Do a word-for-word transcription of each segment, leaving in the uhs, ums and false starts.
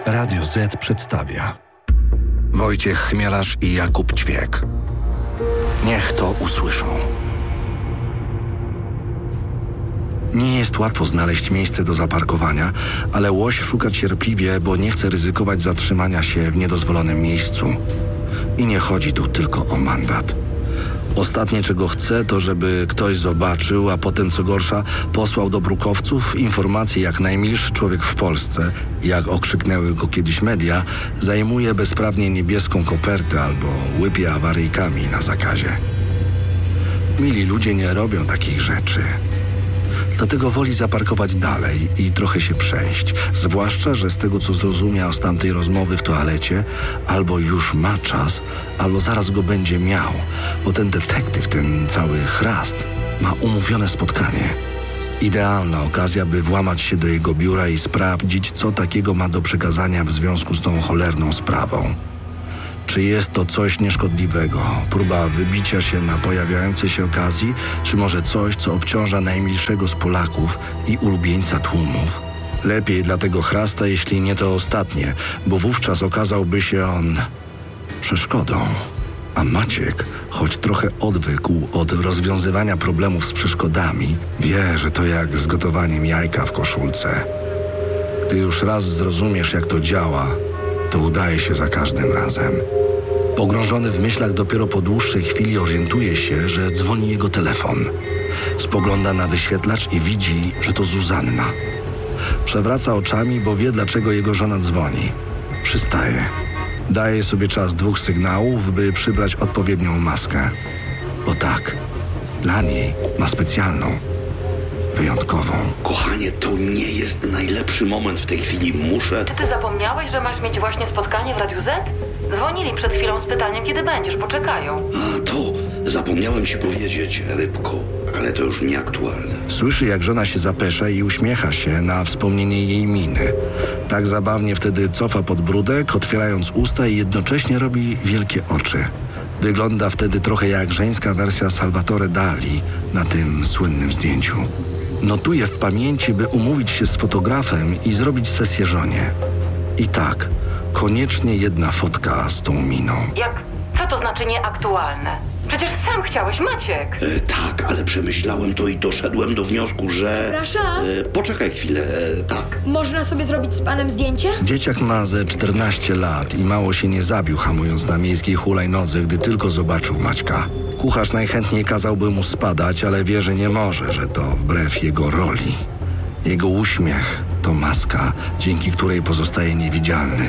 Radio Z przedstawia Wojciech Chmielarz i Jakub Ćwiek. Niech to usłyszą. Nie jest łatwo znaleźć miejsce do zaparkowania, ale łoś szuka cierpliwie, bo nie chce ryzykować zatrzymania się w niedozwolonym miejscu. I nie chodzi tu tylko o mandat. Ostatnie, czego chce, to żeby ktoś zobaczył, a potem, co gorsza, posłał do brukowców informację, jak najmilszy człowiek w Polsce, jak okrzyknęły go kiedyś media, zajmuje bezprawnie niebieską kopertę albo łypie awaryjkami na zakazie. Mili ludzie nie robią takich rzeczy. Dlatego woli zaparkować dalej i trochę się przejść. Zwłaszcza, że z tego, co zrozumiał z tamtej rozmowy w toalecie, albo już ma czas, albo zaraz go będzie miał, bo ten detektyw, ten cały chrast, ma umówione spotkanie. Idealna okazja, by włamać się do jego biura i sprawdzić, co takiego ma do przekazania w związku z tą cholerną sprawą. Czy jest to coś nieszkodliwego, próba wybicia się na pojawiającej się okazji, czy może coś, co obciąża najmilszego z Polaków i ulubieńca tłumów? Lepiej dla tego chrasta, jeśli nie to ostatnie, bo wówczas okazałby się on przeszkodą. A Maciek, choć trochę odwykł od rozwiązywania problemów z przeszkodami, wie, że to jak z gotowaniem jajka w koszulce. Gdy już raz zrozumiesz, jak to działa, to udaje się za każdym razem. Pogrążony w myślach dopiero po dłuższej chwili orientuje się, że dzwoni jego telefon. Spogląda na wyświetlacz i widzi, że to Zuzanna. Przewraca oczami, bo wie, dlaczego jego żona dzwoni. Przystaje. Daje sobie czas dwóch sygnałów, by przybrać odpowiednią maskę. Bo tak, dla niej ma specjalną, wyjątkową. Kochanie, to nie jest najlepszy moment w tej chwili. Muszę... Czy ty zapomniałeś, że masz mieć właśnie spotkanie w Radiu Z? Dzwonili przed chwilą z pytaniem, kiedy będziesz, bo czekają. A to zapomniałem ci powiedzieć, Rybko, ale to już nieaktualne. Słyszy, jak żona się zapesza i uśmiecha się na wspomnienie jej miny. Tak zabawnie wtedy cofa podbródek, otwierając usta i jednocześnie robi wielkie oczy. Wygląda wtedy trochę jak żeńska wersja Salvatore Dali na tym słynnym zdjęciu. Notuje w pamięci, by umówić się z fotografem i zrobić sesję żonie. I tak, koniecznie jedna fotka z tą miną. Jak? Co to znaczy nieaktualne? Przecież sam chciałeś, Maciek. E, tak, ale przemyślałem to i doszedłem do wniosku, że... Przepraszam? E, poczekaj chwilę, e, tak. Można sobie zrobić z panem zdjęcie? Dzieciak ma ze czternaście lat i mało się nie zabił, hamując na miejskiej hulajnodze, gdy tylko zobaczył Maćka. Kucharz najchętniej kazałby mu spadać, ale wie, że nie może, że to wbrew jego roli. Jego uśmiech to maska, dzięki której pozostaje niewidzialny.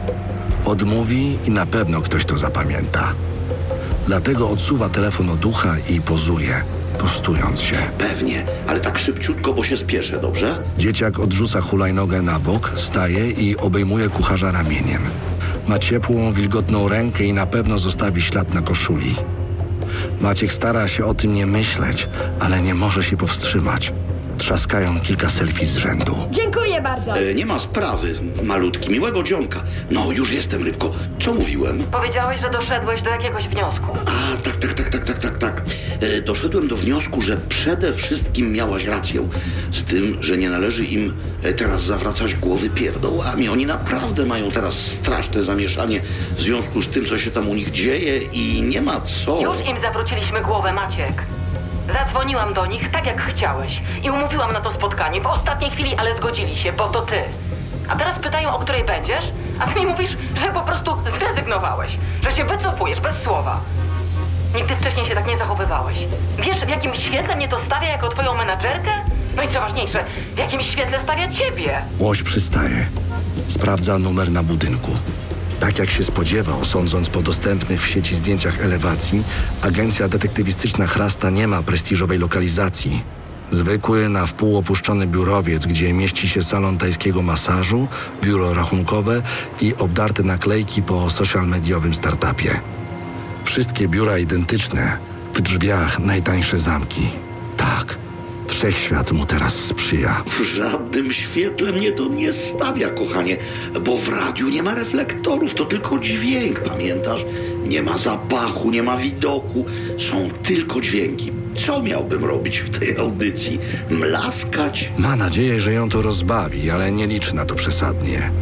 Odmówi i na pewno ktoś to zapamięta. Dlatego odsuwa telefon od ucha i pozuje, prostując się. Pewnie, ale tak szybciutko, bo się spieszę, dobrze? Dzieciak odrzuca hulajnogę na bok, staje i obejmuje kucharza ramieniem. Ma ciepłą, wilgotną rękę i na pewno zostawi ślad na koszuli. Maciek stara się o tym nie myśleć, ale nie może się powstrzymać. Trzaskają kilka selfie z rzędu. Dziękuję bardzo. E, nie ma sprawy, malutki, miłego dzionka. No, już jestem, Rybko. Co mówiłem? Powiedziałeś, że doszedłeś do jakiegoś wniosku. A, tak, tak, tak, tak, tak, tak, tak. E, doszedłem do wniosku, że przede wszystkim miałaś rację z tym, że nie należy im e, teraz zawracać głowy pierdołami. Oni naprawdę mają teraz straszne zamieszanie w związku z tym, co się tam u nich dzieje i nie ma co... Już im zawróciliśmy głowę, Maciek. Zadzwoniłam do nich tak, jak chciałeś i umówiłam na to spotkanie w ostatniej chwili, ale zgodzili się, bo to ty. A teraz pytają, o której będziesz, a ty mi mówisz, że po prostu zrezygnowałeś, że się wycofujesz bez słowa. Nigdy wcześniej się tak nie zachowywałeś. Wiesz, w jakim świetle mnie to stawia jako twoją menadżerkę? No i co ważniejsze, w jakim świetle stawia ciebie? Łoś przystaje. Sprawdza numer na budynku. Tak jak się spodziewał, sądząc po dostępnych w sieci zdjęciach elewacji, agencja detektywistyczna Chrasta nie ma prestiżowej lokalizacji. Zwykły, na wpół opuszczony biurowiec, gdzie mieści się salon tajskiego masażu, biuro rachunkowe i obdarte naklejki po social mediowym startupie. Wszystkie biura identyczne, w drzwiach najtańsze zamki. Tak, wszechświat mu teraz sprzyja. W żadnym świetle mnie to nie stawia, kochanie, bo w radiu nie ma reflektorów, to tylko dźwięk, pamiętasz? Nie ma zapachu, nie ma widoku, są tylko dźwięki. Co miałbym robić w tej audycji? Mlaskać? Ma nadzieję, że ją to rozbawi, ale nie liczy na to przesadnie.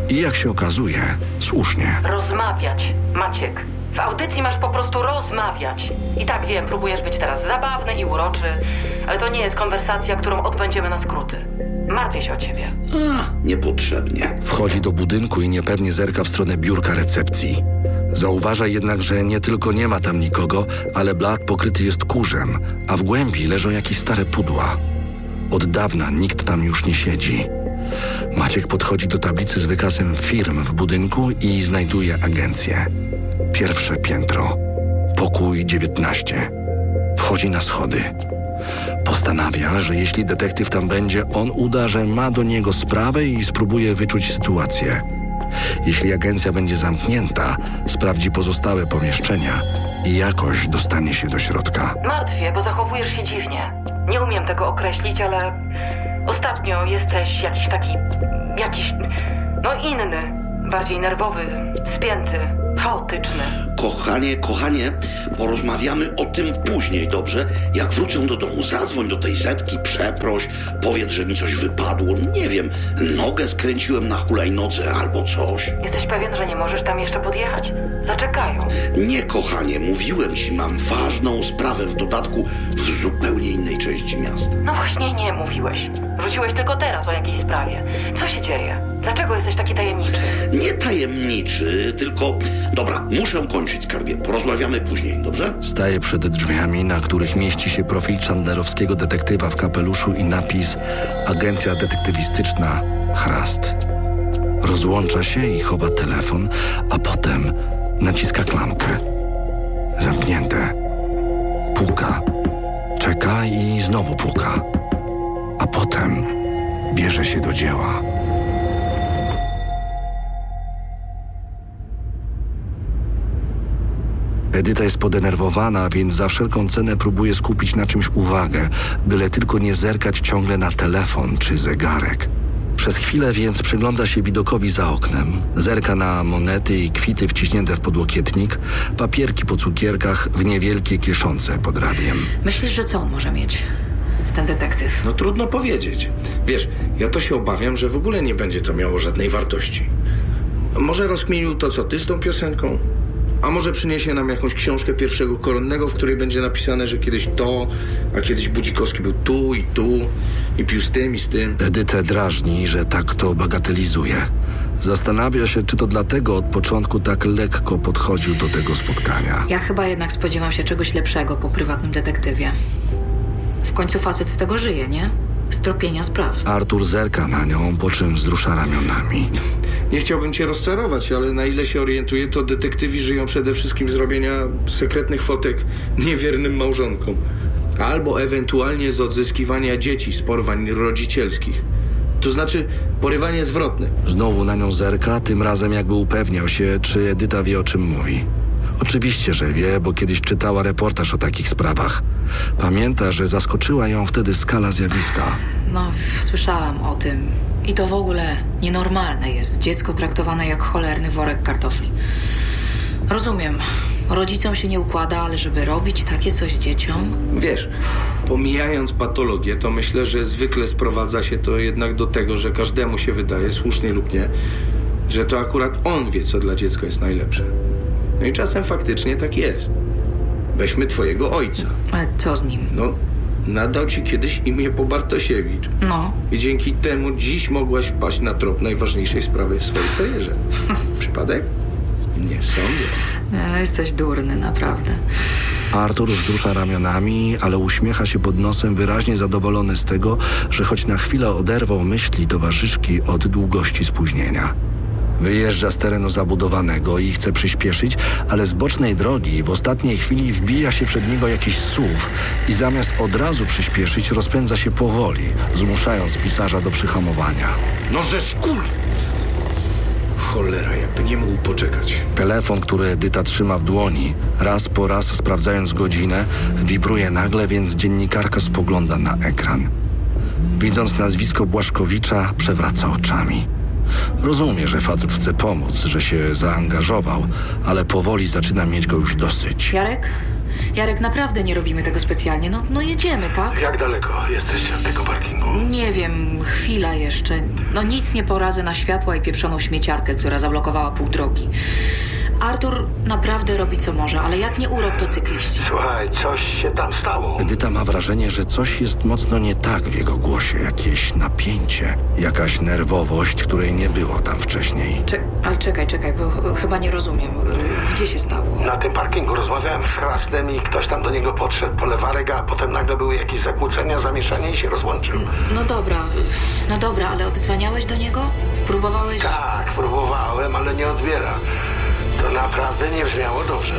I jak się okazuje, słusznie. Rozmawiać, Maciek. W audycji masz po prostu rozmawiać. I tak wiem, próbujesz być teraz zabawny i uroczy, ale to nie jest konwersacja, którą odbędziemy na skróty. Martwię się o ciebie. A, niepotrzebnie. Wchodzi do budynku i niepewnie zerka w stronę biurka recepcji. Zauważa jednak, że nie tylko nie ma tam nikogo, ale blat pokryty jest kurzem, a w głębi leżą jakieś stare pudła. Od dawna nikt tam już nie siedzi. Maciek podchodzi do tablicy z wykazem firm w budynku i znajduje agencję. Pierwsze piętro. Pokój dziewiętnaście. Wchodzi na schody. Postanawia, że jeśli detektyw tam będzie, on uda, że ma do niego sprawę i spróbuje wyczuć sytuację. Jeśli agencja będzie zamknięta, sprawdzi pozostałe pomieszczenia i jakoś dostanie się do środka. Martwię, bo zachowujesz się dziwnie. Nie umiem tego określić, ale ostatnio jesteś jakiś taki... jakiś... no inny. Bardziej nerwowy, spięty, chaotyczny. Kochanie, kochanie, porozmawiamy o tym później, dobrze? Jak wrócę do domu, zadzwoń do tej setki, przeproś, powiedz, że mi coś wypadło, nie wiem, nogę skręciłem na hulajnodze albo coś. Jesteś pewien, że nie możesz tam jeszcze podjechać? Zaczekają. Nie, kochanie, mówiłem ci, mam ważną sprawę, w dodatku w zupełnie innej części miasta. No właśnie nie mówiłeś. Rzuciłeś tylko teraz o jakiejś sprawie. Co się dzieje? Dlaczego jesteś taki tajemniczy? Nie tajemniczy, tylko... Dobra, muszę kończyć, skarbie. Porozmawiamy później, dobrze? Staje przed drzwiami, na których mieści się profil chandlerowskiego detektywa w kapeluszu i napis Agencja detektywistyczna Chrast. Rozłącza się i chowa telefon, a potem naciska klamkę. Zamknięte. Puka. Czeka i znowu puka. A potem bierze się do dzieła. Edyta jest podenerwowana, więc za wszelką cenę próbuje skupić na czymś uwagę, byle tylko nie zerkać ciągle na telefon czy zegarek. Przez chwilę więc przygląda się widokowi za oknem, zerka na monety i kwity wciśnięte w podłokietnik, papierki po cukierkach w niewielkie kieszonce pod radiem. Myślisz, że co on może mieć, ten detektyw? No trudno powiedzieć. Wiesz, ja to się obawiam, że w ogóle nie będzie to miało żadnej wartości. Może rozkminił to, co ty z tą piosenką? A może przyniesie nam jakąś książkę pierwszego koronnego, w której będzie napisane, że kiedyś to, a kiedyś Budzikowski był tu i tu i pił z tym i z tym. Edytę drażni, że tak to bagatelizuje. Zastanawia się, czy to dlatego od początku tak lekko podchodził do tego spotkania. Ja chyba jednak spodziewam się czegoś lepszego po prywatnym detektywie. W końcu facet z tego żyje, nie? Z tropienia spraw. Artur zerka na nią, po czym wzrusza ramionami. Nie chciałbym cię rozczarować, ale na ile się orientuję, to detektywi żyją przede wszystkim z robienia sekretnych fotek niewiernym małżonkom. Albo ewentualnie z odzyskiwania dzieci z porwań rodzicielskich. To znaczy porywanie zwrotne. Znowu na nią zerka, tym razem jakby upewniał się, czy Edyta wie, o czym mówi. Oczywiście, że wie, bo kiedyś czytała reportaż o takich sprawach. Pamięta, że zaskoczyła ją wtedy skala zjawiska. No, słyszałam o tym. I to w ogóle nienormalne jest. Dziecko traktowane jak cholerny worek kartofli. Rozumiem. Rodzicom się nie układa, ale żeby robić takie coś dzieciom... Wiesz, pomijając patologię, to myślę, że zwykle sprowadza się to jednak do tego, że każdemu się wydaje, słusznie lub nie, że to akurat on wie, co dla dziecka jest najlepsze. No i czasem faktycznie tak jest. Weźmy twojego ojca. Ale co z nim? No, nadał ci kiedyś imię po Bartosiewicz. No. I dzięki temu dziś mogłaś wpaść na trop najważniejszej sprawy w swojej karierze. Przypadek? Nie sądzę. No, jesteś durny, naprawdę. Artur wzrusza ramionami, ale uśmiecha się pod nosem, wyraźnie zadowolony z tego, że choć na chwilę oderwał myśli towarzyszki od długości spóźnienia. Wyjeżdża z terenu zabudowanego i chce przyspieszyć, ale z bocznej drogi w ostatniej chwili wbija się przed niego jakiś S U V i zamiast od razu przyspieszyć, rozpędza się powoli, zmuszając pisarza do przyhamowania. No że skul... Cholera, jakby nie mógł poczekać. Telefon, który Edyta trzyma w dłoni, raz po raz sprawdzając godzinę, wibruje nagle, więc dziennikarka spogląda na ekran. Widząc nazwisko Błaszkowicza, przewraca oczami. Rozumie, że facet chce pomóc, że się zaangażował, ale powoli zaczyna mieć go już dosyć. Jarek? Jarek, naprawdę nie robimy tego specjalnie. No, no jedziemy, tak? Jak daleko jesteście od tego parkingu? Nie wiem, chwila jeszcze. No nic nie poradzę na światła i pieprzoną śmieciarkę, która zablokowała pół drogi. Artur naprawdę robi co może, ale jak nie urok, to cykliści. Słuchaj, coś się tam stało. Edyta ma wrażenie, że coś jest mocno nie tak w jego głosie. Jakieś napięcie, jakaś nerwowość, której nie było tam wcześniej. Cze- ale czekaj, czekaj, bo ch- chyba nie rozumiem. Y, Gdzie się stało? Na tym parkingu rozmawiałem z Chrastem i ktoś tam do niego podszedł po lewarek, a potem nagle były jakieś zakłócenia, zamieszanie i się rozłączył. No dobra, y, no dobra, ale oddzwaniałeś do niego? Próbowałeś... Tak, próbowałem, ale nie odbiera. To naprawdę nie brzmiało dobrze.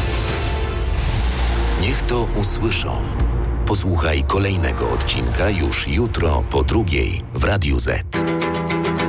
Niech to usłyszą. Posłuchaj kolejnego odcinka już jutro po drugiej w Radiu Z.